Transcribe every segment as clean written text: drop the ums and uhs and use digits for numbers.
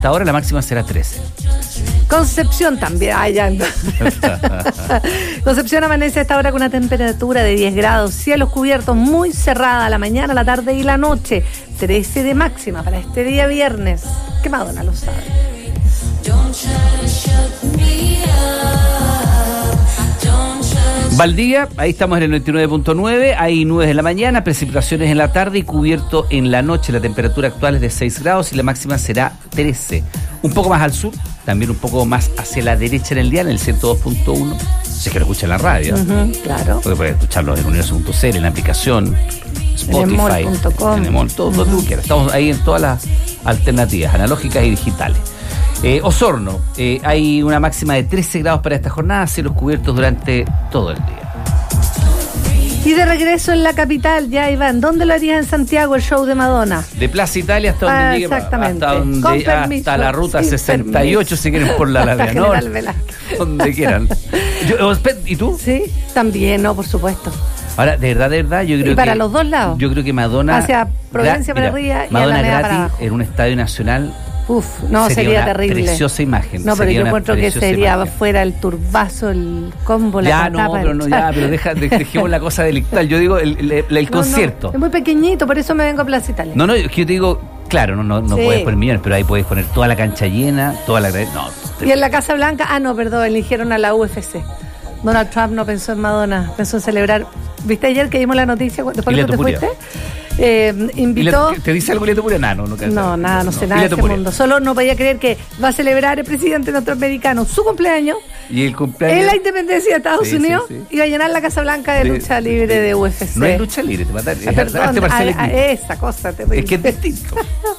esta hora la máxima será 13. Concepción también. Concepción amanece a esta hora con una temperatura de 10 grados, cielos cubiertos, muy cerrada la mañana, la tarde y la noche. 13 de máxima para este día viernes. Que Madonna lo sabe. Valdivia, ahí estamos en el 99.9, hay nubes en la mañana, precipitaciones en la tarde y cubierto en la noche. La temperatura actual es de 6 grados y la máxima será 13. Un poco más al sur, también un poco más hacia la derecha en el día, en el 102.1. Si es que lo escucha en la radio. Claro. Porque puedes escucharlo en universo.cl, en la aplicación, Spotify, en el mall, todo lo que tú quieras. Estamos ahí en todas las alternativas, analógicas y digitales. Osorno, hay una máxima de 13 grados para esta jornada, cielos cubiertos durante todo el día. Y de regreso en la capital, ya Iván, ¿dónde lo harías en Santiago el show de Madonna? De Plaza Italia hasta donde llegue, exactamente. hasta la ruta 68, si quieren por la Alameda Norte, donde quieran. ¿Y tú? Sí, también, no, por supuesto. Ahora, de verdad, yo creo que... para los dos lados. Yo creo que Madonna... Hacia Providencia para arriba y Madonna Alameda gratis para abajo. En un estadio nacional... no, sería terrible. Preciosa imagen. No, pero yo encuentro que sería imagen. Fuera el turbazo, el combo, la cantapa. Pero dejemos la cosa delictual. Yo digo el concierto. Es muy pequeñito, por eso me vengo a Plaza Italia. No, es que yo te digo, claro, no Sí. puedes poner millones, pero ahí puedes poner toda la cancha llena, toda la... Y en la Casa Blanca, perdón, eligieron a la UFC. Donald Trump no pensó en Madonna, pensó en celebrar. ¿Viste ayer que vimos la noticia después de que te fuiste? Invitó... ¿Te dice algo Lito Puria? No, nada, no sé nada de ese mundo. Solo no podía creer que va a celebrar el presidente norteamericano su cumpleaños. Y el cumpleaños... En la independencia de Estados Unidos. Sí. Iba a llenar la Casa Blanca de lucha libre de UFC. No es lucha libre, te matan. Esa cosa terrible. Es que es distinto.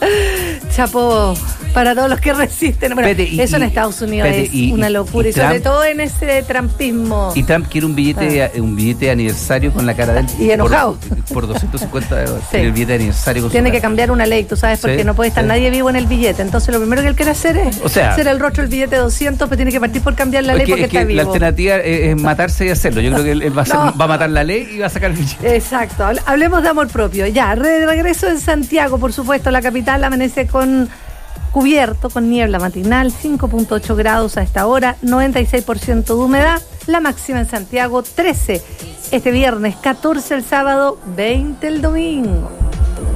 Chapo, para todos los que resisten. Bueno, eso en Estados Unidos es una locura. Y sobre todo en ese trumpismo. Y Trump quiere un billete de aniversario con la cara de él. Y enojado. Por 250 $. Sí. El billete de aniversario con Tiene que cambiar una ley, tú sabes, porque no puede estar nadie vivo en el billete. Entonces lo primero que él quiere hacer es hacer el rostro del billete de 200, pero tiene que partir por cambiar la ley porque está vivo. La alternativa es matarse y hacerlo. Yo creo que él va a matar la ley y va a sacar el billete. Exacto. Hablemos de amor propio. Ya, de regreso en Santiago, por supuesto, la capital amanece con cubierto, con niebla matinal, 5.8 grados a esta hora, 96% de humedad. La máxima en Santiago, 13 este viernes, 14 el sábado, 20 el domingo.